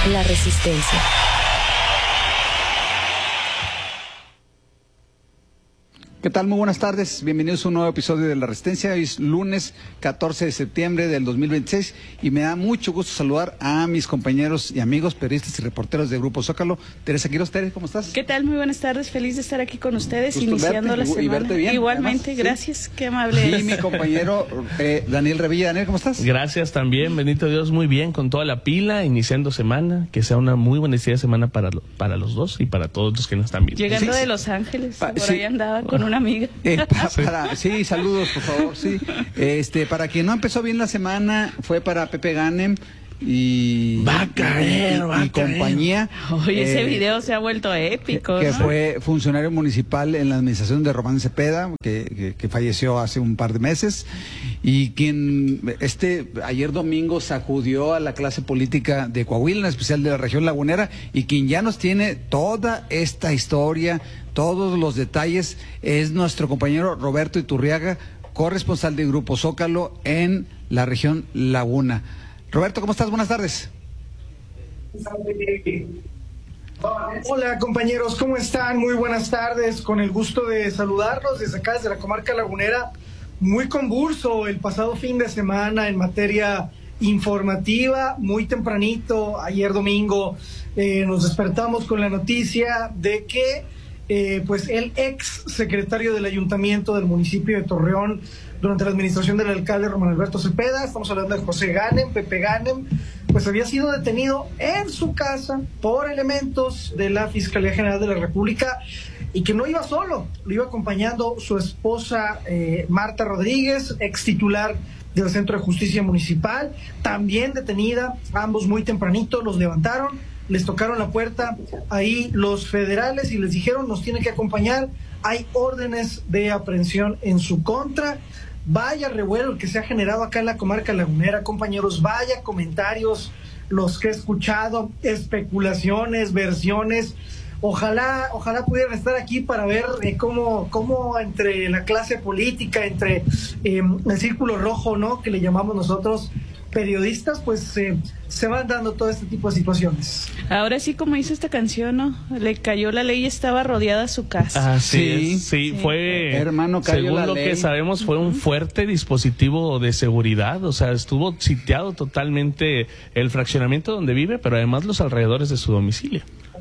La Resistencia. ¿Qué tal? Muy buenas tardes. Bienvenidos a un nuevo episodio de La Resistencia. Hoy es lunes 14 de septiembre del 2026 y me da mucho gusto saludar a mis compañeros y amigos, periodistas y reporteros de Grupo Zócalo. Teresa Quiroz. Tere, ¿cómo estás? ¿Qué tal? Muy buenas tardes. Feliz de estar aquí con ustedes, Gusto iniciando verte la semana. y verte bien. Igualmente, además, gracias. Sí. Qué amable Y eres. mi compañero Daniel Revilla. Daniel, ¿cómo estás? Gracias también, bendito Dios, muy bien, con toda la pila, iniciando semana, que sea una muy buena de semana para los dos y para todos los que nos están viendo. Llegando Sí. de Los Ángeles, por Sí. ahí andaba con una amiga. Sí, saludos, por favor, sí. Para quien no empezó bien la semana, fue para Pepe Ganem y Va a caer. compañía. Oye, ese video se ha vuelto épico, que ¿no? fue funcionario municipal en la administración de Román Cepeda, que falleció hace un par de meses, y quien ayer domingo sacudió a la clase política de Coahuila, en especial de la región lagunera, y quien ya nos tiene toda esta historia, todos los detalles, es nuestro compañero Roberto Iturriaga, corresponsal de Grupo Zócalo en la región Laguna. Roberto, ¿cómo estás? Buenas tardes. Hola compañeros, ¿cómo están? Muy buenas tardes, con el gusto de saludarlos desde acá, desde la comarca lagunera. Muy convulso el pasado fin de semana en materia informativa, muy tempranito, ayer domingo nos despertamos con la noticia de que pues el ex secretario del ayuntamiento del municipio de Torreón durante la administración del alcalde Román Alberto Cepeda, estamos hablando de José Ganem, Pepe Ganem, pues había sido detenido en su casa por elementos de la Fiscalía General de la República, y que no iba solo, lo iba acompañando su esposa Marta Rodríguez, ex titular del Centro de Justicia Municipal, también detenida, ambos muy tempranito, los levantaron, les tocaron la puerta ahí los federales y les dijeron: nos tiene que acompañar, hay órdenes de aprehensión en su contra. Vaya revuelo el que se ha generado acá en la comarca lagunera, compañeros, vaya comentarios los que he escuchado, especulaciones, versiones. Ojalá pudieran estar aquí para ver cómo entre la clase política, entre el círculo rojo, ¿no?, que le llamamos nosotros periodistas, pues se van dando todo este tipo de situaciones. Ahora sí, como dice esta canción, ¿no? Le cayó la ley y estaba rodeada su casa. Sí, Sí. fue, Hermano, cayó según la lo ley. que sabemos, fue un fuerte dispositivo de seguridad, o sea, estuvo sitiado totalmente el fraccionamiento donde vive, pero además los alrededores de su domicilio.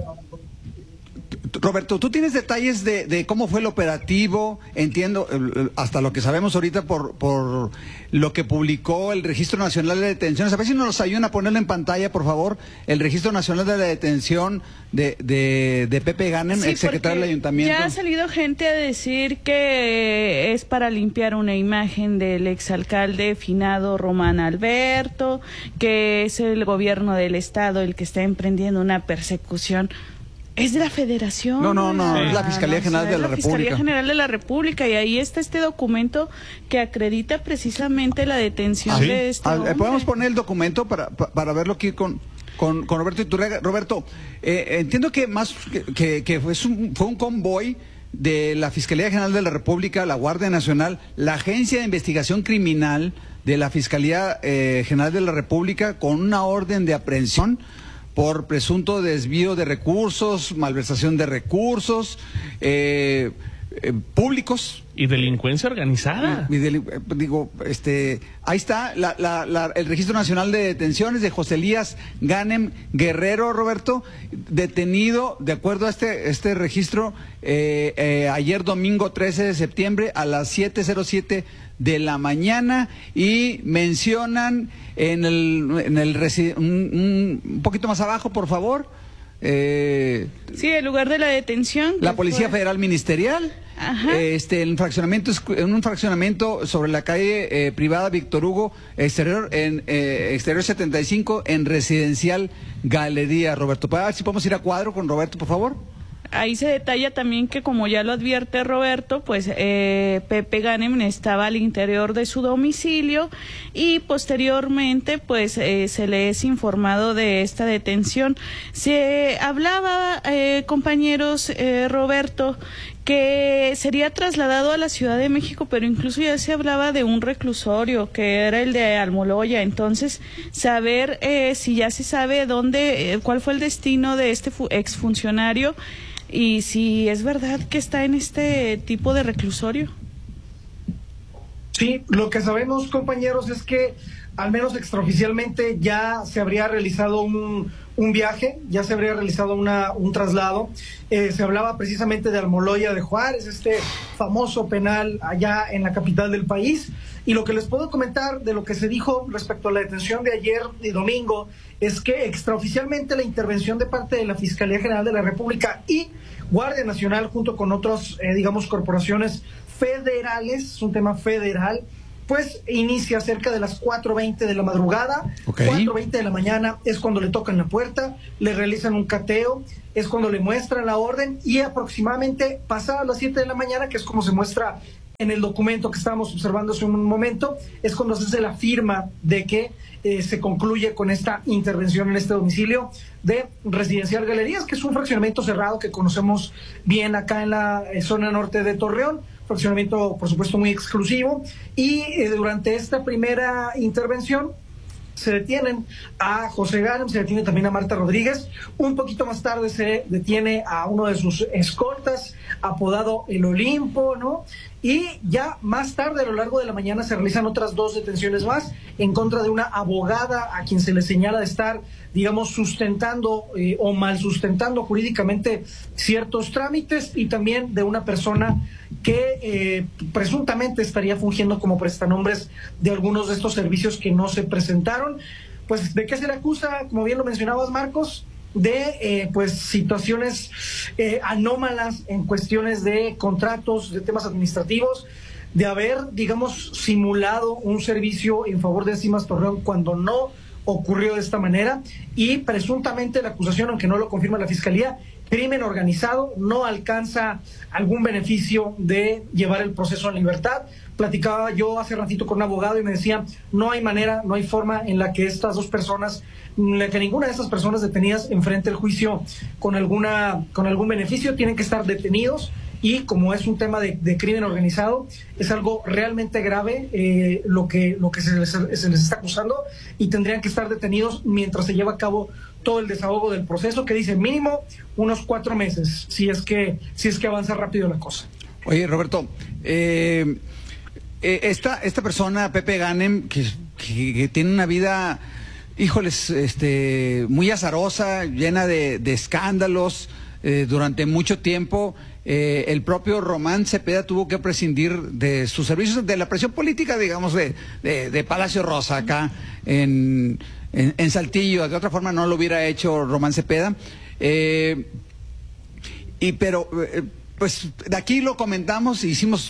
Roberto, ¿tú tienes detalles de cómo fue el operativo? Entiendo, hasta lo que sabemos ahorita por lo que publicó el Registro Nacional de Detenciones. A ver si nos ayudan a ponerlo en pantalla, por favor, el Registro Nacional de la Detención de Pepe Ganem, Sí, exsecretario del Ayuntamiento. Ya ha salido gente a decir que es para limpiar una imagen del exalcalde finado Román Alberto, que es el gobierno del estado el que está emprendiendo una persecución. Es de la Federación. No, es la Fiscalía General de la República. Fiscalía General de la República, y ahí está este documento que acredita precisamente la detención de este hombre. ¿Podemos poner el documento para verlo aquí con Roberto Iturriaga? Roberto, entiendo que fue un convoy de la Fiscalía General de la República, la Guardia Nacional, la Agencia de Investigación Criminal de la Fiscalía General de la República, con una orden de aprehensión por presunto desvío de recursos, malversación de recursos públicos. Y delincuencia organizada. Ahí está el Registro Nacional de Detenciones de José Elías Ganem Guerrero, Roberto, detenido, de acuerdo a este registro, ayer domingo 13 de septiembre a las 7:07 de la mañana, y mencionan un poquito más abajo, por favor. Sí, el lugar de la detención. La Policía Federal Ministerial. Ajá. En un fraccionamiento sobre la calle privada Víctor Hugo, exterior 75, en Residencial Galería. Roberto, para ver si podemos ir a cuadro con Roberto, por favor. Ahí se detalla también que, como ya lo advierte Roberto, pues Pepe Ganem estaba al interior de su domicilio, y posteriormente pues se le es informado de esta detención. Se hablaba, compañeros, Roberto, que sería trasladado a la Ciudad de México, pero incluso ya se hablaba de un reclusorio, que era el de Almoloya. Entonces, saber si ya se sabe dónde, cuál fue el destino de este exfuncionario y si es verdad que está en este tipo de reclusorio. Sí, lo que sabemos, compañeros, es que al menos extraoficialmente ya se habría realizado un viaje, ya se habría realizado un traslado. Se hablaba precisamente de Almoloya de Juárez, este famoso penal allá en la capital del país. Y lo que les puedo comentar de lo que se dijo respecto a la detención de ayer y domingo es que extraoficialmente la intervención de parte de la Fiscalía General de la República y Guardia Nacional, junto con otras, corporaciones federales, es un tema federal, pues inicia cerca de las 4:20 de la madrugada. 4:20 de la mañana es cuando le tocan la puerta, le realizan un cateo, es cuando le muestran la orden, y aproximadamente pasadas las 7 de la mañana, que es como se muestra en el documento que estábamos observando hace un momento, es cuando se hace la firma de que se concluye con esta intervención en este domicilio de Residencial Galerías, que es un fraccionamiento cerrado que conocemos bien acá en la zona norte de Torreón, fraccionamiento por supuesto muy exclusivo, y durante esta primera intervención se detienen a José Ganem, se detiene también a Marta Rodríguez. Un poquito más tarde se detiene a uno de sus escoltas, apodado El Olimpo, ¿no? Y ya más tarde, a lo largo de la mañana, se realizan otras 2 detenciones más en contra de una abogada a quien se le señala de estar, sustentando o mal sustentando jurídicamente ciertos trámites, y también de una persona que presuntamente estaría fungiendo como prestanombres de algunos de estos servicios que no se presentaron. Pues, ¿de qué se le acusa? Como bien lo mencionabas, Marcos, de situaciones anómalas en cuestiones de contratos, de temas administrativos, de haber, simulado un servicio en favor de Cimas Torreón cuando no ocurrió de esta manera, y presuntamente la acusación, aunque no lo confirma la Fiscalía, crimen organizado, no alcanza algún beneficio de llevar el proceso en libertad. Platicaba yo hace ratito con un abogado y me decía, no hay manera, no hay forma en la que estas 2 personas, que ninguna de estas personas detenidas enfrente el juicio con algún beneficio, tienen que estar detenidos. Y como es un tema de crimen organizado, es algo realmente grave lo que se les está acusando, y tendrían que estar detenidos mientras se lleva a cabo todo el desahogo del proceso, que dice mínimo unos 4 meses, si es que avanza rápido la cosa. Oye, Roberto, esta persona, Pepe Ganem, que tiene una vida, híjoles, muy azarosa, llena de escándalos durante mucho tiempo. El propio Román Cepeda tuvo que prescindir de sus servicios, de la presión política, de Palacio Rosa, acá en Saltillo. De otra forma no lo hubiera hecho Román Cepeda. Pues de aquí lo comentamos, hicimos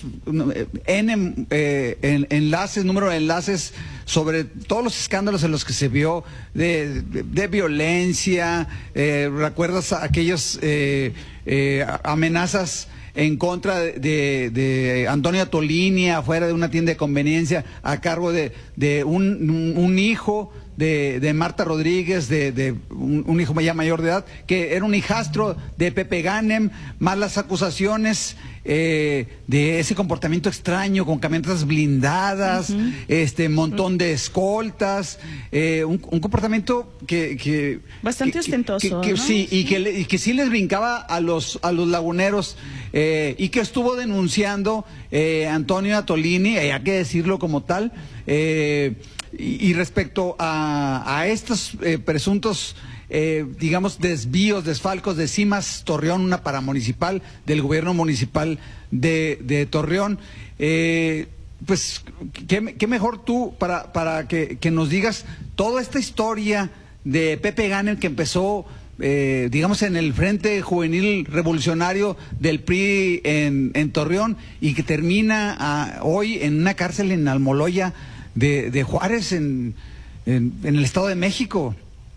número de enlaces sobre todos los escándalos en los que se vio de violencia. ¿Recuerdas aquellos amenazas en contra de Antonio Tolini afuera de una tienda de conveniencia a cargo de un hijo de Marta Rodríguez, de un hijo ya mayor de edad, que era un hijastro de Pepe Ganem, más las acusaciones de ese comportamiento extraño con camionetas blindadas, montón de escoltas, un comportamiento que bastante ostentoso, ¿no? Sí, y que sí les brincaba a los laguneros, y que estuvo denunciando Antonio Atolini, hay que decirlo como tal. Y respecto a estos presuntos, desvíos, desfalcos de Cimas Torreón, una paramunicipal del gobierno municipal de Torreón, pues, ¿qué mejor tú para que nos digas toda esta historia de Pepe Ganem, que empezó, en el Frente Juvenil Revolucionario del PRI en Torreón, y que termina hoy en una cárcel en Almoloya de Juárez, en el Estado de México?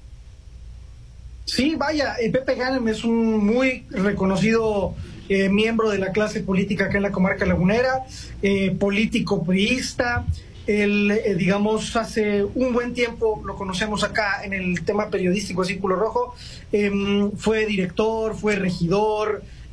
Sí, vaya, Pepe Ganem es un muy reconocido miembro de la clase política acá en la comarca lagunera, político priista. Él, hace un buen tiempo lo conocemos acá en el tema periodístico de Círculo Rojo. Fue director, fue regidor,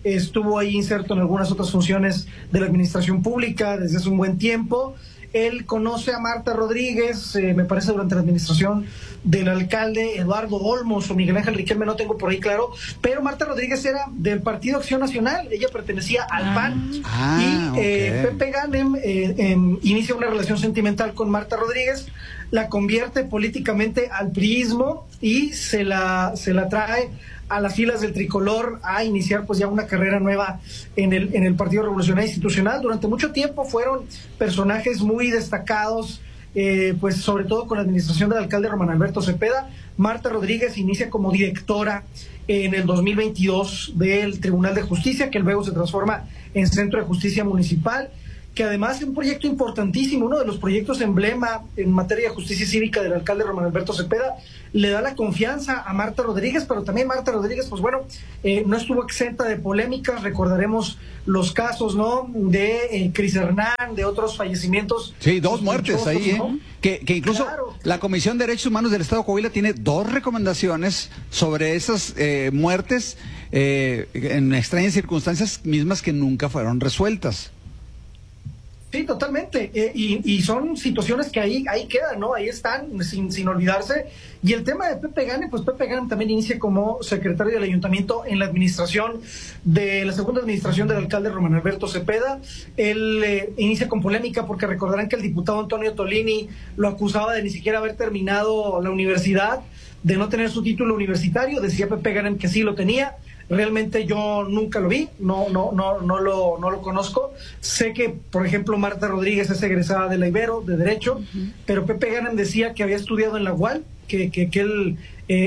estuvo ahí inserto en algunas otras funciones de la administración pública desde hace un buen tiempo. Él conoce a Marta Rodríguez, me parece durante la administración del alcalde Eduardo Olmos o Miguel Ángel Riquelme, no tengo por ahí claro, pero Marta Rodríguez era del Partido Acción Nacional, ella pertenecía al PAN, y Pepe Ganem inicia una relación sentimental con Marta Rodríguez, la convierte políticamente al priismo y se la trae a las filas del tricolor a iniciar pues ya una carrera nueva en el Partido Revolucionario Institucional. Durante mucho tiempo fueron personajes muy destacados, pues sobre todo con la administración del alcalde Román Alberto Cepeda. Marta Rodríguez inicia como directora en el 2022 del Tribunal de Justicia, que luego se transforma en Centro de Justicia Municipal, que además es un proyecto importantísimo, uno de los proyectos emblema en materia de justicia cívica del alcalde Román Alberto Cepeda. Le da la confianza a Marta Rodríguez, pero también Marta Rodríguez, pues bueno, no estuvo exenta de polémicas. Recordaremos los casos, ¿no?, de Cris Hernán, de otros fallecimientos. Sí, 2 muertes ahí, ¿no? Que incluso claro, la Comisión de Derechos Humanos del Estado de Coahuila tiene 2 recomendaciones sobre esas muertes en extrañas circunstancias mismas que nunca fueron resueltas. Sí, totalmente. Y son situaciones que ahí quedan, ¿no? Ahí están, sin olvidarse. Y el tema de Pepe Ganem, pues Pepe Ganem también inicia como secretario del ayuntamiento en la administración de la segunda administración del alcalde Román Alberto Cepeda. Él inicia con polémica porque recordarán que el diputado Antonio Tolini lo acusaba de ni siquiera haber terminado la universidad, de no tener su título universitario. Decía Pepe Ganem que sí lo tenía. Realmente yo nunca lo vi, no lo conozco. Sé que, por ejemplo, Marta Rodríguez es egresada de la Ibero, de Derecho, pero Pepe Ganem decía que había estudiado en la UAL, que él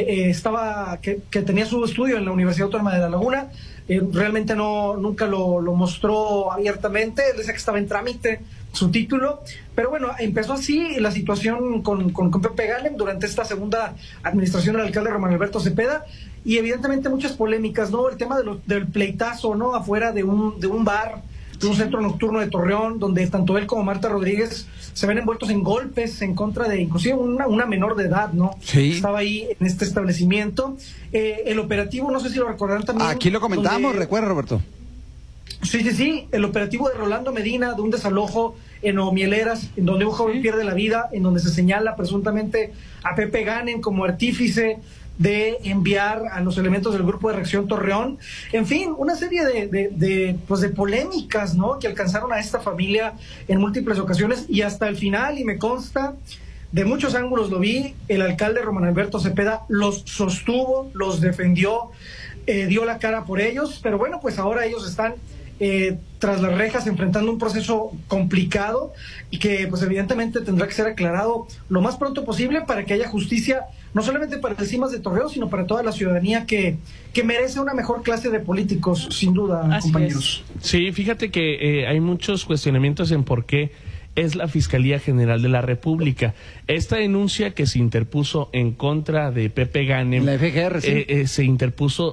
que tenía su estudio en la Universidad Autónoma de La Laguna. Realmente nunca lo mostró abiertamente. Él decía que estaba en trámite su título, pero bueno, empezó así la situación con Pepe Ganem durante esta segunda administración del alcalde Román Alberto Cepeda, y evidentemente muchas polémicas, ¿no? El tema del pleitazo, ¿no?, afuera de un bar, de un centro nocturno de Torreón, donde tanto él como Marta Rodríguez se ven envueltos en golpes en contra de inclusive una menor de edad, ¿no? Sí. Estaba ahí en este establecimiento. El operativo, no sé si lo recordarán también. Aquí lo comentamos, ¿recuerda, Roberto? Sí, el operativo de Rolando Medina, de un desalojo en Omieleras, en donde un joven pierde la vida, en donde se señala presuntamente a Pepe Ganem como artífice de enviar a los elementos del Grupo de Reacción Torreón. En fin, una serie de polémicas, ¿no?, que alcanzaron a esta familia en múltiples ocasiones, y hasta el final, y me consta, de muchos ángulos lo vi, el alcalde Román Alberto Cepeda los sostuvo, los defendió, dio la cara por ellos, pero bueno, pues ahora ellos están tras las rejas enfrentando un proceso complicado y que pues evidentemente tendrá que ser aclarado lo más pronto posible para que haya justicia, no solamente para el CIMAS de Torreón, sino para toda la ciudadanía que merece una mejor clase de políticos, sin duda. Así compañeros. Sí, fíjate que hay muchos cuestionamientos en por qué es la Fiscalía General de la República. Esta denuncia que se interpuso en contra de Pepe Ganem, la FGR, sí, se interpuso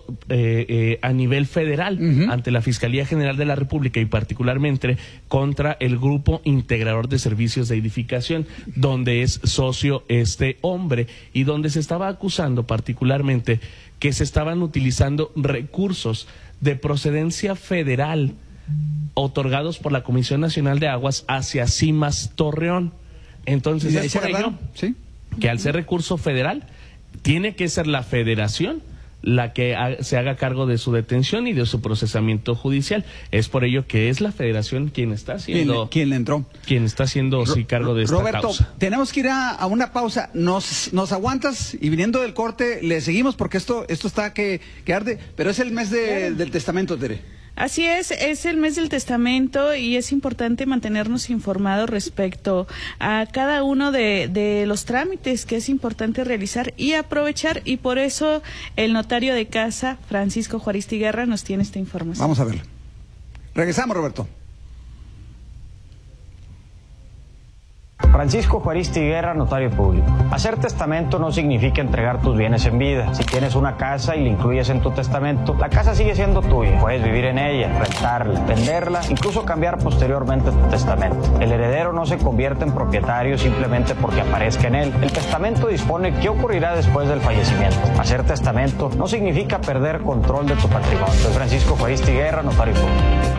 a nivel federal ante la Fiscalía General de la República y particularmente contra el Grupo Integrador de Servicios de Edificación, donde es socio este hombre y donde se estaba acusando particularmente que se estaban utilizando recursos de procedencia federal otorgados por la Comisión Nacional de Aguas hacia CIMAS Torreón. Entonces es por ello que al ser recurso federal tiene que ser la federación la que se haga cargo de su detención y de su procesamiento judicial. Es por ello que es la federación quien está haciendo quien entró, quien está haciendo cargo de esta Roberto, causa. Tenemos que ir a una pausa. Nos aguantas y viniendo del corte le seguimos porque esto está que arde, pero es el mes del testamento, Tere. Así es el mes del testamento y es importante mantenernos informados respecto a cada uno de los trámites que es importante realizar y aprovechar, y por eso el notario de casa, Francisco Juaristi Guerra, nos tiene esta información. Vamos a verlo. Regresamos, Roberto. Francisco Juaristi Guerra, notario público. Hacer testamento no significa entregar tus bienes en vida. Si tienes una casa y la incluyes en tu testamento, la casa sigue siendo tuya. Puedes vivir en ella, rentarla, venderla, incluso cambiar posteriormente tu testamento. El heredero no se convierte en propietario simplemente porque aparezca en él. El testamento dispone qué ocurrirá después del fallecimiento. Hacer testamento no significa perder control de tu patrimonio. Soy Francisco Juaristi Guerra, notario público.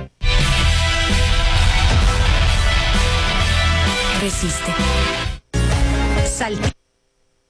Resiste. Salta.